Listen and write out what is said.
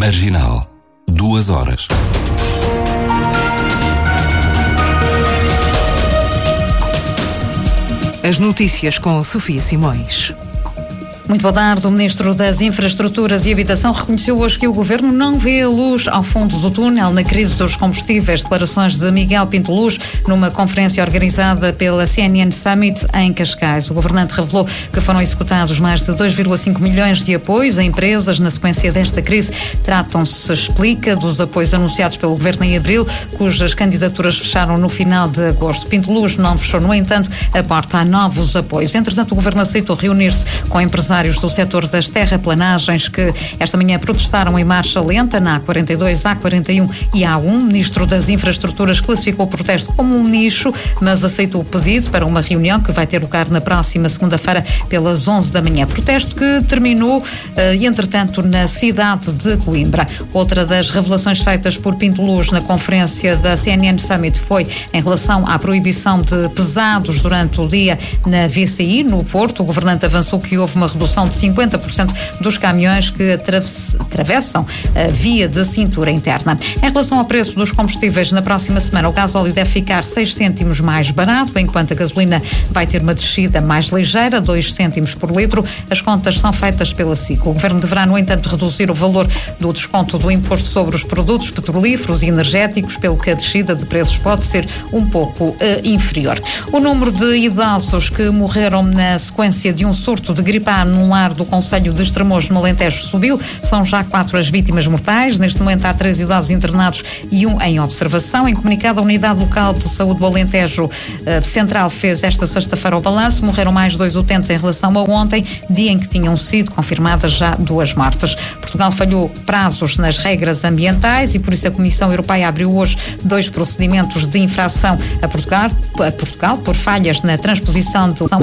Marginal. 2 horas. As notícias com Sofia Simões. Muito boa tarde. O Ministro das Infraestruturas e Habitação reconheceu hoje que o Governo não vê a luz ao fundo do túnel na crise dos combustíveis. Declarações de Miguel Pinto Luz numa conferência organizada pela CNN Summit em Cascais. O governante revelou que foram executados mais de 2,5 milhões de apoios a empresas na sequência desta crise. Tratam-se, explica, dos apoios anunciados pelo Governo em abril, cujas candidaturas fecharam no final de agosto. Pinto Luz não fechou, no entanto, a porta a novos apoios. Entretanto, o Governo aceitou reunir-se com empresários do setor das terraplanagens que esta manhã protestaram em marcha lenta na A42, A41 e A1. O Ministro das Infraestruturas classificou o protesto como um nicho, mas aceitou o pedido para uma reunião que vai ter lugar na próxima segunda-feira pelas 11 da manhã. Protesto que terminou, entretanto, na cidade de Coimbra. Outra das revelações feitas por Pinto Luz na conferência da CNN Summit foi em relação à proibição de pesados durante o dia na VCI, no Porto. O governante avançou que houve uma redução de 50% dos caminhões que atravessam a via de cintura interna. Em relação ao preço dos combustíveis, na próxima semana o gasóleo deve ficar 6 cêntimos mais barato, enquanto a gasolina vai ter uma descida mais ligeira, 2 cêntimos por litro. As contas são feitas pela SIC. O Governo deverá, no entanto, reduzir o valor do desconto do imposto sobre os produtos petrolíferos e energéticos, pelo que a descida de preços pode ser um pouco inferior. O número de idosos que morreram na sequência de um surto de gripe A num lar do concelho de Estremoz, no Alentejo, subiu. São já 4 as vítimas mortais. Neste momento há 3 idosos internados e 1 em observação. Em comunicado, a Unidade Local de Saúde do Alentejo Central fez esta sexta-feira o balanço. Morreram mais 2 utentes em relação a ontem, dia em que tinham sido confirmadas já 2 mortes. Portugal falhou prazos nas regras ambientais e por isso a Comissão Europeia abriu hoje 2 procedimentos de infração a Portugal por falhas na transposição de